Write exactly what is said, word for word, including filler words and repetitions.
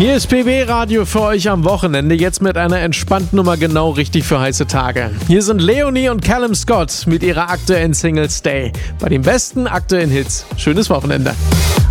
Hier ist P B Radio für euch am Wochenende, jetzt mit einer entspannten Nummer genau richtig für heiße Tage. Hier sind Leonie und Callum Scott mit ihrer aktuellen Single Stay. Bei den besten aktuellen Hits. Schönes Wochenende.